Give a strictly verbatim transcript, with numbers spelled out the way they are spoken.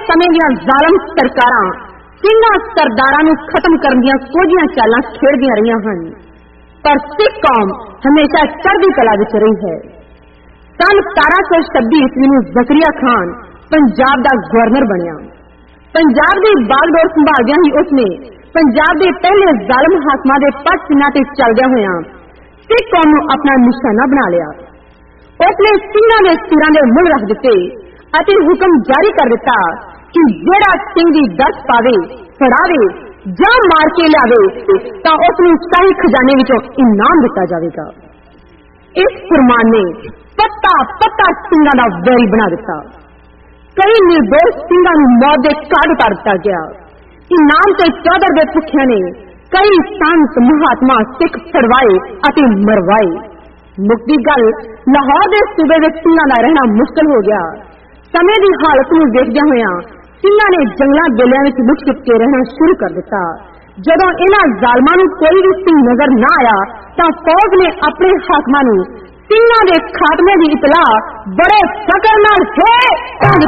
समय ਦੀਆਂ ਜ਼ਾਲਮ ਸਰਕਾਰਾਂ ਸਿੰਘਾਂ ਸਰਦਾਰਾਂ ਨੂੰ ਖਤਮ ਕਰਨ ਦੀਆਂ ਕੋਝੀਆਂ ਚਾਲਾਂ ਖੇਡਦੀਆਂ ਰਹੀਆਂ ਹਨ, ਪਰ ਸਿੱਖ ਕੌਮ ਹਮੇਸ਼ਾ ਚੜ੍ਹਦੀ ਕਲਾ ਵਿੱਚ ਰਹੀ ਹੈ। सन सतारह सौ छब्बी ईस्वी में ਜ਼ਕਰੀਆ खान पंजाब का गवर्नर बनिया। पंजाब की बागडोर संभालदियां ही उसने पंजाब के पहले ਜ਼ਾਲਮ हाकमां के पट चिन्हां ते चलदियां होइयां सिख कौम नूं अपना निशाना बना लिया। उसने ਸਿੰਘਾਂ के सिरां दे मुल रख दिते अते हुक्म जारी कर दिता कि जिहड़ा सिंह दी दस पावे फड़ावे जां मार के लियावे तां उसनूं शाही खजाने विचों इनाम दिता जावेगा। इस फरमान ने पत्ता पत्ता ਸਿੰਘਾਂ ਦਾ वैरी बना दिता। कई निर्दोष ਸਿੰਘਾਂ ਨੂੰ मौत के घाट उतार दिता गया। इनाम ते चौधर के भुखियां ने कई संत महात्मा सिख फड़वाए अते मरवाए। मुक्ति गल लाहौर के सूबे में ਸਿੰਘਾਂ का रहना मुश्किल हो गया। समय की हालत में देखदे होया ਸਿੰਘਾਂ ने जंगलों बेलियां में लुक छिप के रहना शुरू कर दिता। जदों इन्हां ਜ਼ਾਲਮਾਂ ਨੂੰ कोई भी सिंह नजर ना आया तां फौज ने अपने हाकमां ਨੂੰ ਸਿੰਘਾਂ ਦੇ खात्मे की इतला बड़े फकर नाल